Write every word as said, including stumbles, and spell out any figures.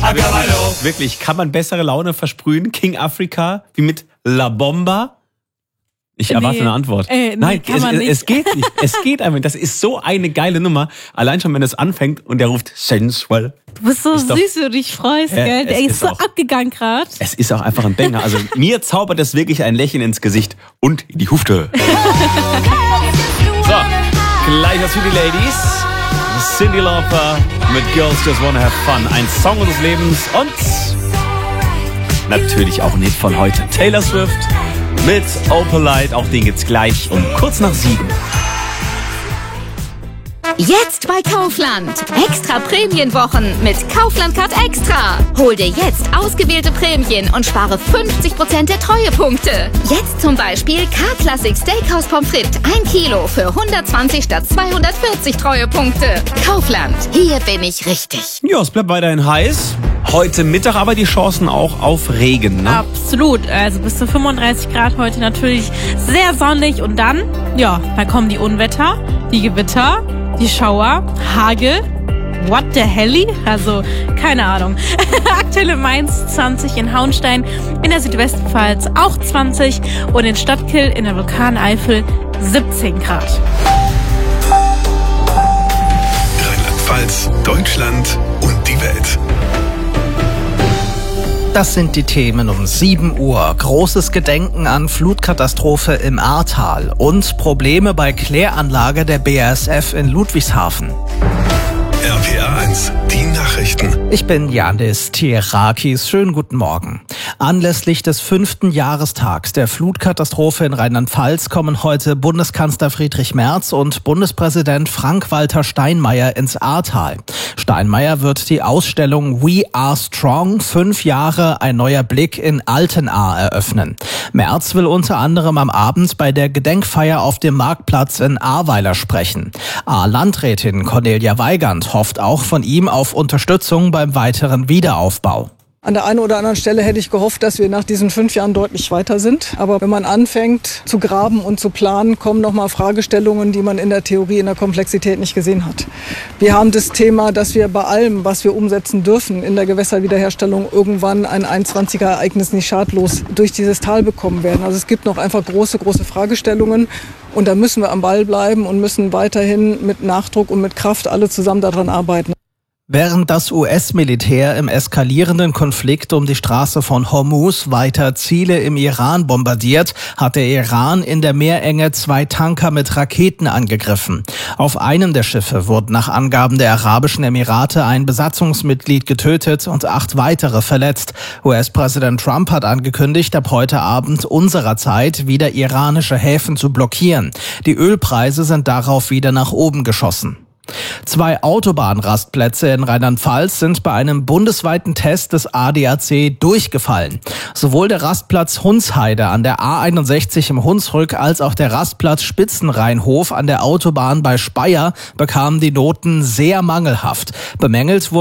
wirklich, wirklich, kann man bessere Laune versprühen, King Africa, wie mit La Bomba? Ich erwarte nee, eine Antwort. Äh, nee, Nein, kann es, man nicht. es geht nicht. Es geht einfach. Das ist so eine geile Nummer. Allein schon, wenn es anfängt und der ruft Sensual. Du bist so ist süß, wie du dich freust, Ja, gell? es Der ist, ist so auch- abgegangen gerade. Es ist auch einfach ein Banger. Also mir zaubert es wirklich ein Lächeln ins Gesicht und in die Hufte. So, gleich was für die Ladies. Cyndi Lauper mit Girls Just Wanna Have Fun. Ein Song des Lebens und natürlich auch ein Hit von heute. Taylor Swift mit Opalite. Auch den gibt's gleich um kurz nach sieben. Jetzt bei Kaufland. Extra Prämienwochen mit Kaufland Card Extra. Hol dir jetzt ausgewählte Prämien und spare fünfzig Prozent der Treuepunkte. Jetzt zum Beispiel K-Classic Steakhouse Pommes frites ein Kilo für hundertzwanzig statt zweihundertvierzig Treuepunkte. Kaufland. Hier bin ich richtig. Ja, es bleibt weiterhin heiß. Heute Mittag aber die Chancen auch auf Regen. Ne? Absolut. Also bis zu fünfunddreißig Grad heute natürlich sehr sonnig. Und dann, ja, dann kommen die Unwetter, die Gewitter, die Schauer, Hagel. What the helly? Also, keine Ahnung. Aktuell in Mainz zwanzig, in Hauenstein, in der Südwestpfalz auch zwanzig und in Stadtkill in der Vulkaneifel siebzehn Grad. Rheinland-Pfalz, Deutschland und die Welt. Das sind die Themen um sieben Uhr. Großes Gedenken an Flutkatastrophe im Ahrtal und Probleme bei Kläranlage der B A S F in Ludwigshafen. R P R eins, die Nachrichten. Ich bin Janis Tierakis. Schönen guten Morgen. Anlässlich des fünften Jahrestags der Flutkatastrophe in Rheinland-Pfalz kommen heute Bundeskanzler Friedrich Merz und Bundespräsident Frank-Walter Steinmeier ins Ahrtal. Steinmeier wird die Ausstellung We Are Strong, fünf Jahre, ein neuer Blick in Altenahr eröffnen. Merz will unter anderem am Abend bei der Gedenkfeier auf dem Marktplatz in Ahrweiler sprechen. Ahr-Landrätin Cornelia Weigand hofft auch von ihm auf Unterstützung beim weiteren Wiederaufbau. An der einen oder anderen Stelle hätte ich gehofft, dass wir nach diesen fünf Jahren deutlich weiter sind. Aber wenn man anfängt zu graben und zu planen, kommen nochmal Fragestellungen, die man in der Theorie in der Komplexität nicht gesehen hat. Wir haben das Thema, dass wir bei allem, was wir umsetzen dürfen, in der Gewässerwiederherstellung irgendwann ein einundzwanziger Ereignis nicht schadlos durch dieses Tal bekommen werden. Also es gibt noch einfach große, große Fragestellungen. Und da müssen wir am Ball bleiben und müssen weiterhin mit Nachdruck und mit Kraft alle zusammen daran arbeiten. Während das U S-Militär im eskalierenden Konflikt um die Straße von Hormuz weiter Ziele im Iran bombardiert, hat der Iran in der Meerenge zwei Tanker mit Raketen angegriffen. Auf einem der Schiffe wurden nach Angaben der Arabischen Emirate ein Besatzungsmitglied getötet und acht weitere verletzt. U S-Präsident Trump hat angekündigt, ab heute Abend unserer Zeit wieder iranische Häfen zu blockieren. Die Ölpreise sind darauf wieder nach oben geschossen. Zwei Autobahnrastplätze in Rheinland-Pfalz sind bei einem bundesweiten Test des A D A C durchgefallen. Sowohl der Rastplatz Hunsheide an der A einundsechzig im Hunsrück als auch der Rastplatz Spitzenrheinhof an der Autobahn bei Speyer bekamen die Noten sehr mangelhaft. Bemängelt wurde